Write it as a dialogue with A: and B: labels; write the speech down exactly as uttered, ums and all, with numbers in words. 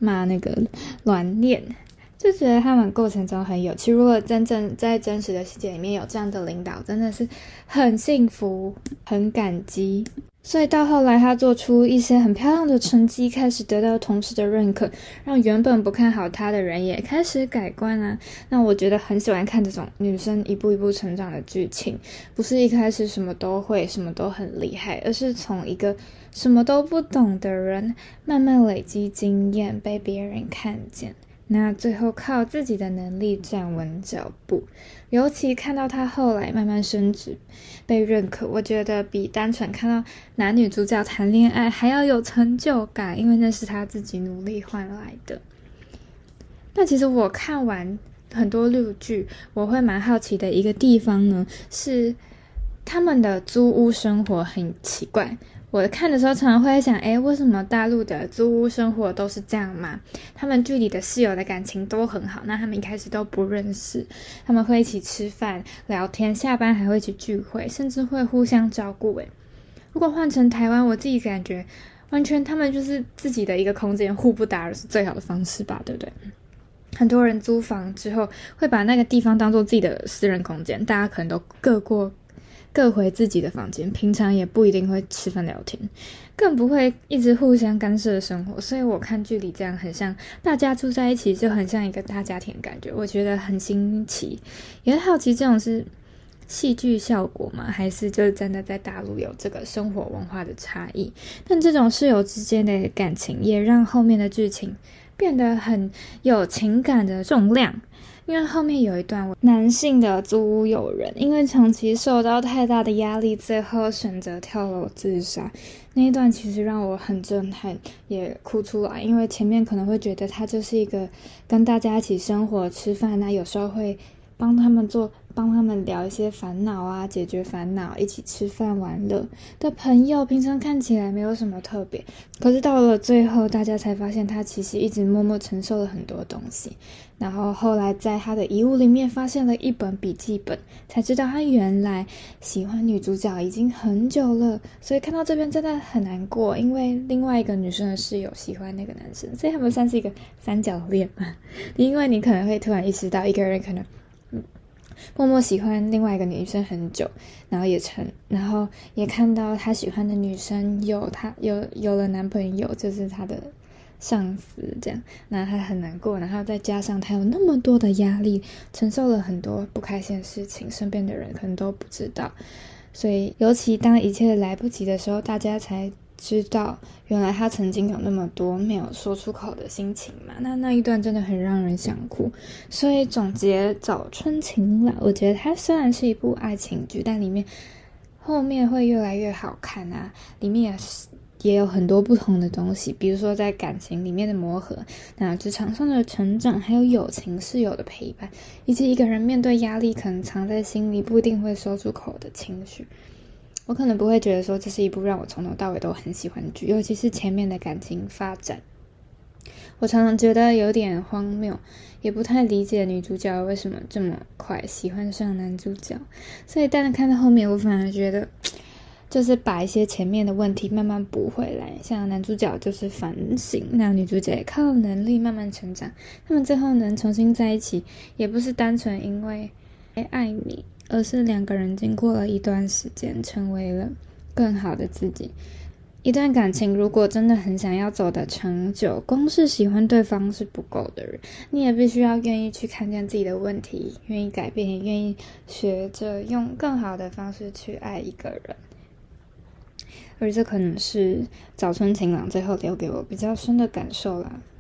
A: 骂那个卵念，就觉得他们过程中很有趣。如果真正在真实的世界里面有这样的领导，真的是很幸福，很感激。所以到后来他做出一些很漂亮的成绩，开始得到同事的认可，让原本不看好他的人也开始改观啊。那我觉得很喜欢看这种女生一步一步成长的剧情，不是一开始什么都会，什么都很厉害，而是从一个什么都不懂的人慢慢累积经验，被别人看见，那最后靠自己的能力站稳脚步。尤其看到他后来慢慢升职被认可，我觉得比单纯看到男女主角谈恋爱还要有成就感，因为那是他自己努力换来的。那其实我看完很多陆剧，我会蛮好奇的一个地方呢，是他们的租屋生活很奇怪。我看的时候常常会想，诶，为什么大陆的租屋生活都是这样吗？他们剧里的室友的感情都很好，那他们一开始都不认识，他们会一起吃饭聊天，下班还会一起聚会，甚至会互相照顾。诶，如果换成台湾，我自己感觉完全他们就是自己的一个空间，互不打扰是最好的方式吧，对不对？很多人租房之后会把那个地方当作自己的私人空间，大家可能都各过各回自己的房间，平常也不一定会吃饭聊天，更不会一直互相干涉生活。所以我看剧里这样很像大家住在一起，就很像一个大家庭的感觉，我觉得很新奇，也好奇这种是戏剧效果吗？还是就真的在大陆有这个生活文化的差异？但这种室友之间的感情也让后面的剧情变得很有情感的重量。因为后面有一段男性的租屋友人因为长期受到太大的压力，最后选择跳楼自杀，那一段其实让我很震撼，也哭出来。因为前面可能会觉得他就是一个跟大家一起生活吃饭啊，有时候会帮他们做帮他们聊一些烦恼啊，解决烦恼，一起吃饭玩乐的朋友，平常看起来没有什么特别，可是到了最后大家才发现他其实一直默默承受了很多东西。然后后来在他的遗物里面发现了一本笔记本，才知道他原来喜欢女主角已经很久了。所以看到这边真的很难过，因为另外一个女生的室友喜欢那个男生，所以他们算是一个三角恋嘛。因为你可能会突然意识到一个人可能默默喜欢另外一个女生很久，然后也成，然后也看到他喜欢的女生有他有有了男朋友，就是他的上司这样，那他很难过，然后再加上他有那么多的压力，承受了很多不开心的事情，身边的人可能都不知道，所以尤其当一切来不及的时候，大家才知道原来他曾经有那么多没有说出口的心情嘛。那那一段真的很让人想哭。所以总结早春情了，我觉得它虽然是一部爱情剧，但里面后面会越来越好看啊，里面也是也有很多不同的东西，比如说在感情里面的磨合，那职场上的成长，还有友情室友的陪伴，以及一个人面对压力可能藏在心里不一定会说出口的情绪。我可能不会觉得说这是一部让我从头到尾都很喜欢的剧，尤其是前面的感情发展，我常常觉得有点荒谬，也不太理解女主角为什么这么快喜欢上男主角。所以但是看到后面，我反而觉得就是把一些前面的问题慢慢补回来，像男主角就是反省，那女主角也靠能力慢慢成长，他们最后能重新在一起，也不是单纯因为爱你，而是两个人经过了一段时间，成为了更好的自己。一段感情如果真的很想要走得长久，光是喜欢对方是不够的人，你也必须要愿意去看见自己的问题，愿意改变，也愿意学着用更好的方式去爱一个人。而这可能是早春晴朗最后留给我比较深的感受啦。